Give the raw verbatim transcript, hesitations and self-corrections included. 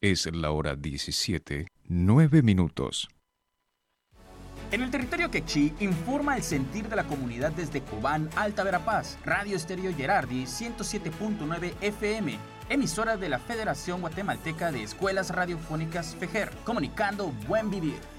Es la hora diecisiete, nueve minutos. En el territorio quechí informa el sentir de la comunidad desde Cobán, Alta Verapaz, Radio Estéreo Gerardi ciento siete punto nueve F M, emisora de la Federación Guatemalteca de Escuelas Radiofónicas FEGER, comunicando buen vivir.